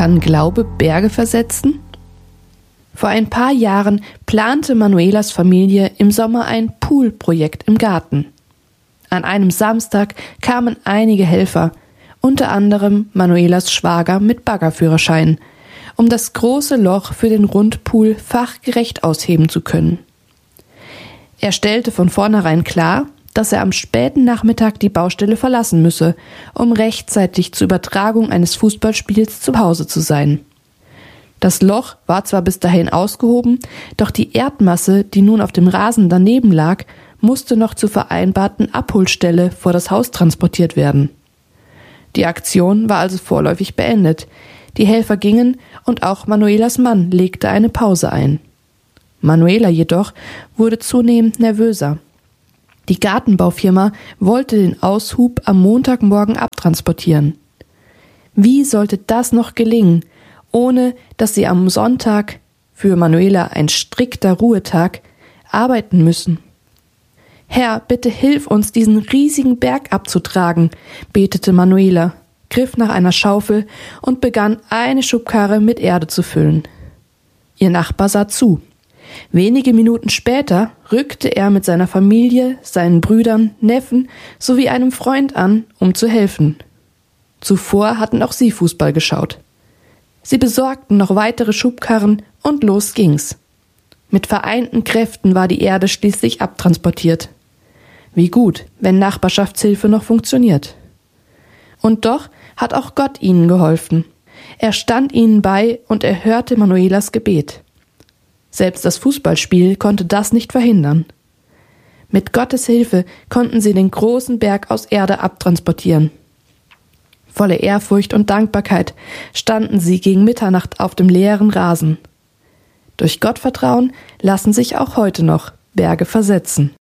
Kann Glaube Berge versetzen? Vor ein paar Jahren plante Manuelas Familie im Sommer ein Poolprojekt im Garten. An einem Samstag kamen einige Helfer, unter anderem Manuelas Schwager mit Baggerführerschein, um das große Loch für den Rundpool fachgerecht ausheben zu können. Er stellte von vornherein klar, dass er am späten Nachmittag die Baustelle verlassen müsse, um rechtzeitig zur Übertragung eines Fußballspiels zu Hause zu sein. Das Loch war zwar bis dahin ausgehoben, doch die Erdmasse, die nun auf dem Rasen daneben lag, musste noch zur vereinbarten Abholstelle vor das Haus transportiert werden. Die Aktion war also vorläufig beendet. Die Helfer gingen und auch Manuelas Mann legte eine Pause ein. Manuela jedoch wurde zunehmend nervöser. Die Gartenbaufirma wollte den Aushub am Montagmorgen abtransportieren. Wie sollte das noch gelingen, ohne dass sie am Sonntag, für Manuela ein strikter Ruhetag, arbeiten müssen? »Herr, bitte hilf uns, diesen riesigen Berg abzutragen«, betete Manuela, griff nach einer Schaufel und begann, eine Schubkarre mit Erde zu füllen. Ihr Nachbar sah zu. Wenige Minuten später rückte er mit seiner Familie, seinen Brüdern, Neffen sowie einem Freund an, um zu helfen. Zuvor hatten auch sie Fußball geschaut. Sie besorgten noch weitere Schubkarren und los ging's. Mit vereinten Kräften war die Erde schließlich abtransportiert. Wie gut, wenn Nachbarschaftshilfe noch funktioniert. Und doch hat auch Gott ihnen geholfen. Er stand ihnen bei und erhörte Manuelas Gebet. Selbst das Fußballspiel konnte das nicht verhindern. Mit Gottes Hilfe konnten sie den großen Berg aus Erde abtransportieren. Voller Ehrfurcht und Dankbarkeit standen sie gegen Mitternacht auf dem leeren Rasen. Durch Gottvertrauen lassen sich auch heute noch Berge versetzen.